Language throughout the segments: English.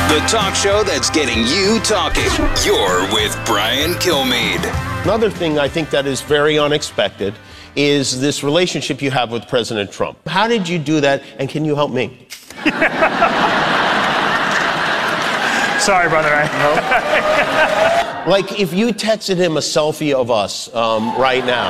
The talk show that's getting you talking. You're with Brian Kilmeade. Another thing I think that is very unexpected is this relationship you have with President Trump. How did you do that, and can you help me? Sorry, brother. Like, if you texted him a selfie of us right now.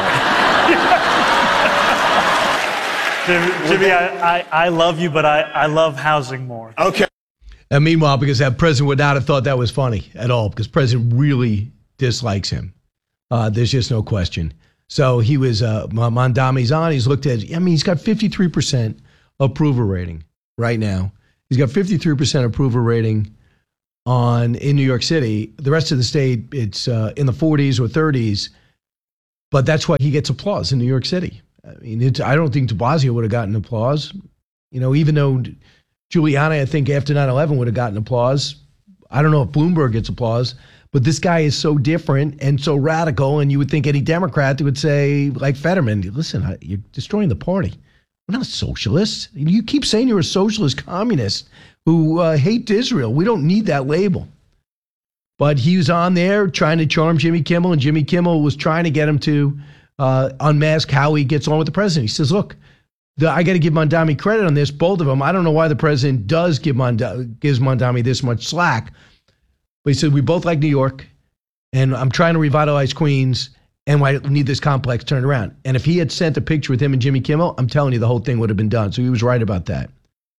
Jimmy, I love you, but I love housing more. Okay. And meanwhile, because that president would not have thought that was funny at all, because president really dislikes him. There's just no question. So he was, Mondami's on, he's looked at, he's got 53% approval rating right now. He's got 53% approval rating in New York City. The rest of the state, it's in the 40s or 30s, but that's why he gets applause in New York City. I mean, I don't think de Blasio would have gotten applause. Even though Giuliani, I think after 9/11 would have gotten applause. I don't know if Bloomberg gets applause, but this guy is so different and so radical, and you would think any Democrat would say, like Fetterman, listen, you're destroying the party. We're not socialists. You keep saying you're a socialist communist who hate Israel. We don't need that label. But he was on there trying to charm Jimmy Kimmel, and Jimmy Kimmel was trying to get him to unmask how he gets on with the president. He says, look, I got to give Mondami credit on this, both of them. I don't know why the president gives Mondami this much slack. But he said, we both like New York, and I'm trying to revitalize Queens, and I need this complex turned around. And if he had sent a picture with him and Jimmy Kimmel, I'm telling you, the whole thing would have been done. So he was right about that.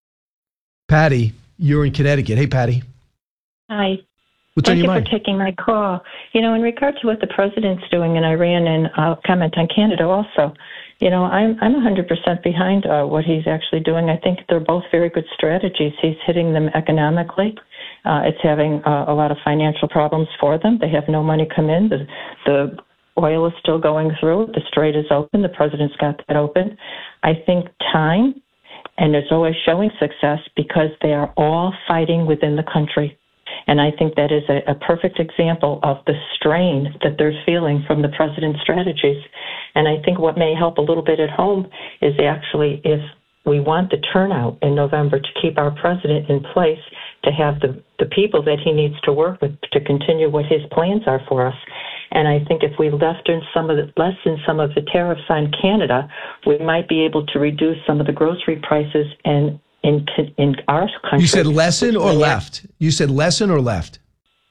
Patty, you're in Connecticut. Hey, Patty. Hi. What's on your mind? Thank you for taking my call. In regard to what the president's doing in Iran, and I'll comment on Canada also, I'm 100% behind what he's actually doing. I think they're both very good strategies. He's hitting them economically. It's having a lot of financial problems for them. They have no money come in. The oil is still going through. The strait is open. The president's got that open. I think time, and it's always showing success because they are all fighting within the country. And I think that is a perfect example of the strain that they're feeling from the president's strategies. And I think what may help a little bit at home is actually, if we want the turnout in November to keep our president in place, to have the people that he needs to work with to continue what his plans are for us. And I think if we lessen some of the tariffs on Canada, we might be able to reduce some of the grocery prices in our country. You said lessen or left? You said lessen or left?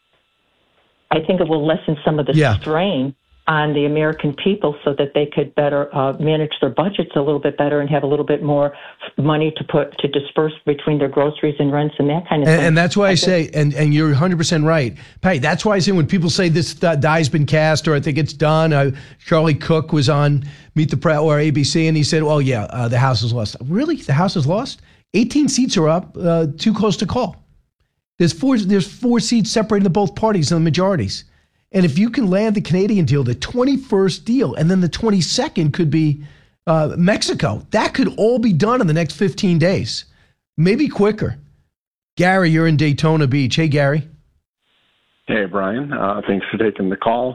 I think it will lessen some of the strain on the American people so that they could better manage their budgets a little bit better and have a little bit more money to disperse between their groceries and rents and that kind of thing. And that's why I say, and you're 100% right, Patty, that's why I say when people say this die's been cast or I think it's done, Charlie Cook was on Meet the Press or ABC and he said, oh yeah, the House is lost. Really? The House is lost? 18 seats are up, too close to call. There's four seats separating the both parties and the majorities. And if you can land the Canadian deal, the 21st deal, and then the 22nd could be Mexico, that could all be done in the next 15 days, maybe quicker. Gary, you're in Daytona Beach. Hey, Gary. Hey, Brian. Thanks for taking the call.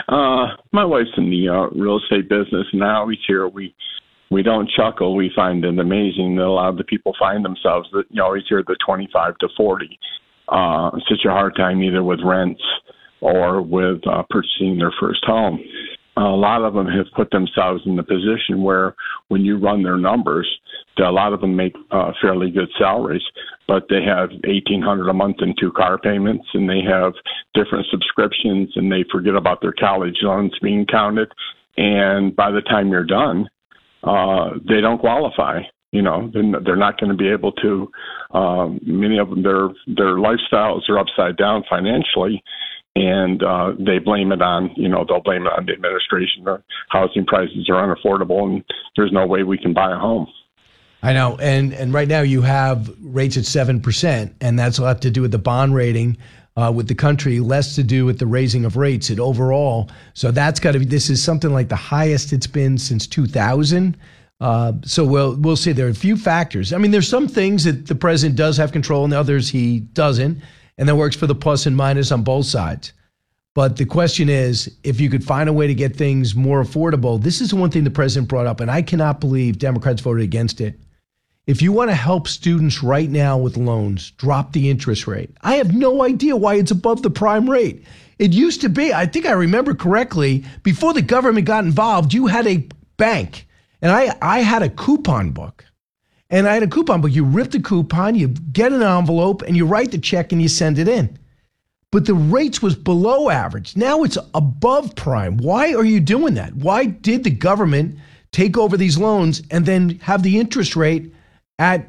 My wife's in the real estate business now. Each year we don't chuckle. We find it amazing that a lot of the people find themselves that you always hear the 25 to 40. It's such a hard time either with rents or with purchasing their first home. A lot of them have put themselves in the position where when you run their numbers, a lot of them make fairly good salaries, but they have $1,800 a month in 2 car payments, and they have different subscriptions, and they forget about their college loans being counted. And by the time you're done, they don't qualify. They're not going to be able to. Many of them, their lifestyles are upside down financially. And they blame it on, they'll blame it on the administration. The housing prices are unaffordable, and there's no way we can buy a home. I know. And right now you have rates at 7%, and that's a lot to do with the bond rating with the country, less to do with the raising of rates and overall. So that's got to be, this is something like the highest it's been since 2000. So we'll see. There are a few factors. I mean, there's some things that the president does have control and others he doesn't. And that works for the plus and minus on both sides. But the question is, if you could find a way to get things more affordable, this is one thing the president brought up, and I cannot believe Democrats voted against it, If you want to help students right now with loans, drop the interest rate. I have no idea why it's above the prime rate. It used to be, I think I remember correctly, before the government got involved, you had a bank. And I had a coupon book. And I had a coupon book. You rip the coupon, you get an envelope, and you write the check and you send it in. But the rates was below average. Now it's above prime. Why are you doing that? Why did the government take over these loans and then have the interest rate at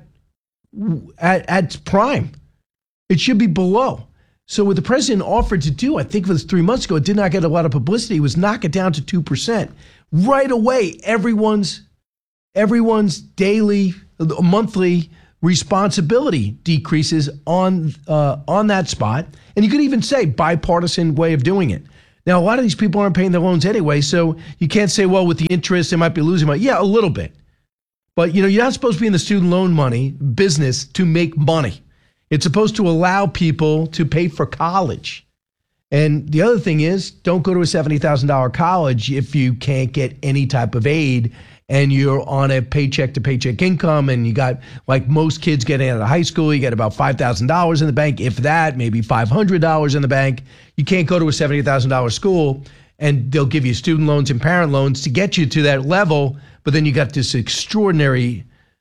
prime? It should be below. So what the president offered to do, I think it was 3 months ago, it did not get a lot of publicity, was knock it down to 2%. Right away, everyone's daily, monthly responsibility decreases on that spot. And you could even say bipartisan way of doing it. Now, a lot of these people aren't paying their loans anyway, so you can't say, well, with the interest, they might be losing money. Yeah, a little bit. But, you're not supposed to be in the student loan business to make money. It's supposed to allow people to pay for college. And the other thing is, don't go to a $70,000 college if you can't get any type of aid and you're on a paycheck to paycheck income and you got, like most kids getting out of high school, you get about $5,000 in the bank, if that, maybe $500 in the bank. You can't go to a $70,000 school and they'll give you student loans and parent loans to get you to that level, but then you got this extraordinary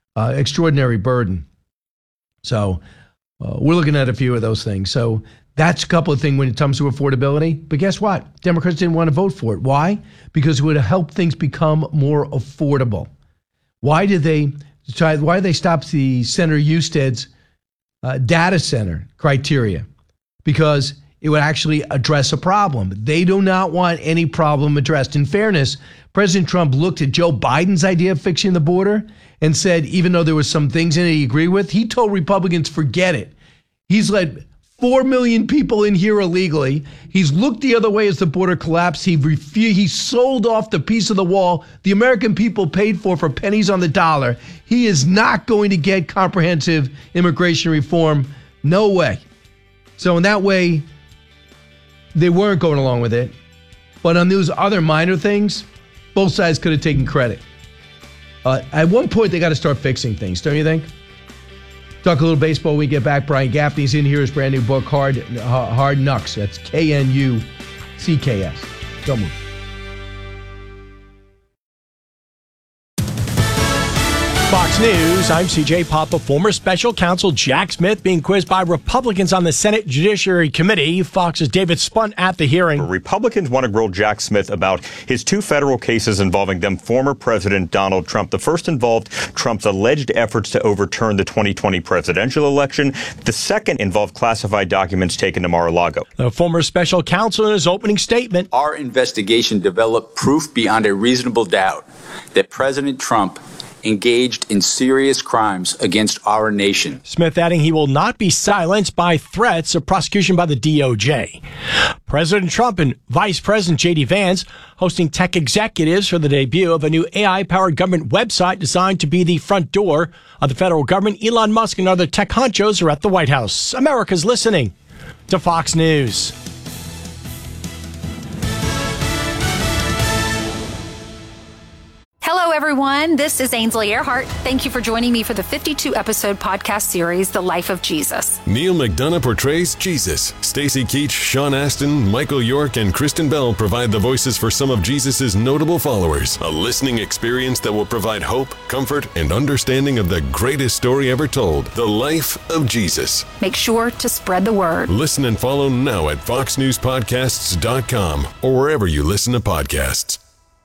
burden. So we're looking at a few of those things. So that's a couple of things when it comes to affordability. But guess what? Democrats didn't want to vote for it. Why? Because it would help things become more affordable. Why did they stop the Senator Husted's data center criteria? Because it would actually address a problem. They do not want any problem addressed. In fairness, President Trump looked at Joe Biden's idea of fixing the border and said, even though there was some things in it he agreed with, he told Republicans, forget it. He's let 4 million people in here illegally. He's looked the other way as the border collapsed. He sold off the piece of the wall the American people paid for pennies on the dollar. He is not going to get comprehensive immigration reform. No way. So in that way, they weren't going along with it. But on those other minor things, both sides could have taken credit. At one point, they got to start fixing things, don't you think? Talk a little baseball when we get back. Brian Gaffney's in here. His brand new book, Hard Knocks. That's Knucks. Don't move. Fox News, I'm CJ Papa. Former special counsel Jack Smith being quizzed by Republicans on the Senate Judiciary Committee. Fox's David Spunt at the hearing. Republicans want to grill Jack Smith about his two federal cases involving then former President Donald Trump. The first involved Trump's alleged efforts to overturn the 2020 presidential election. The second involved classified documents taken to Mar-a-Lago. The former special counsel in his opening statement. Our investigation developed proof beyond a reasonable doubt that President Trump engaged in serious crimes against our nation. Smith adding he will not be silenced by threats of prosecution by the DOJ. President Trump and Vice President J.D. Vance hosting tech executives for the debut of a new AI-powered government website designed to be the front door of the federal government. Elon Musk and other tech honchos are at the White House. America's listening to Fox News. Hello, everyone. This is Ainsley Earhart. Thank you for joining me for the 52-episode podcast series, The Life of Jesus. Neil McDonough portrays Jesus. Stacy Keach, Sean Astin, Michael York, and Kristen Bell provide the voices for some of Jesus' notable followers. A listening experience that will provide hope, comfort, and understanding of the greatest story ever told, The Life of Jesus. Make sure to spread the word. Listen and follow now at foxnewspodcasts.com or wherever you listen to podcasts.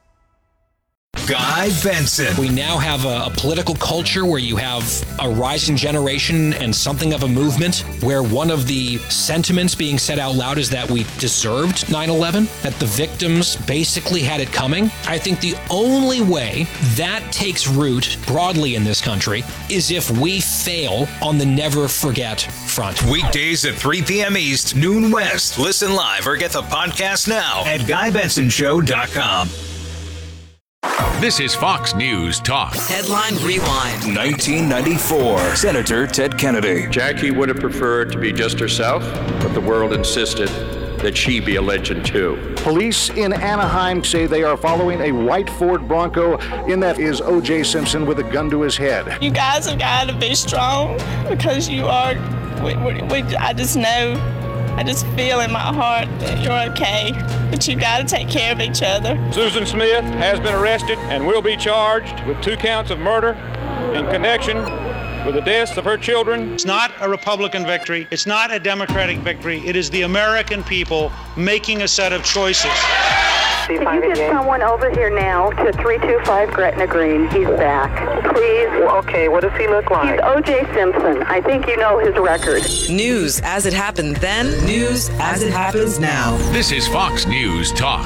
Guy Benson. We now have a political culture where you have a rising generation and something of a movement where one of the sentiments being said out loud is that we deserved 9/11, that the victims basically had it coming. I think the only way that takes root broadly in this country is if we fail on the never forget front. Weekdays at 3 p.m. East, noon West. Listen live or get the podcast now at GuyBensonShow.com. This is Fox News Talk. Headline Rewind. 1994. Senator Ted Kennedy. Jackie would have preferred to be just herself, but the world insisted that she be a legend too. Police in Anaheim say they are following a white Ford Bronco. In that is O.J. Simpson with a gun to his head. You guys have got to be strong because you are. I just know, I just feel in my heart that you're okay, but you got to take care of each other. Susan Smith has been arrested and will be charged with 2 counts of murder in connection with the deaths of her children. It's not a Republican victory. It's not a Democratic victory. It is the American people making a set of choices. Can you get someone over here now to 325 Gretna Green? He's back. Please. Okay, what does he look like? He's O.J. Simpson. I think you know his record. News as it happened then, news as it happens now. This is Fox News Talk.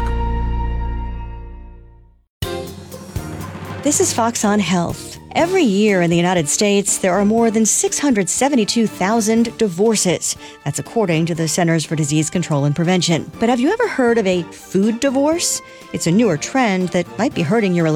This is Fox on Health. Every year in the United States, there are more than 672,000 divorces. That's according to the Centers for Disease Control and Prevention. But have you ever heard of a food divorce? It's a newer trend that might be hurting your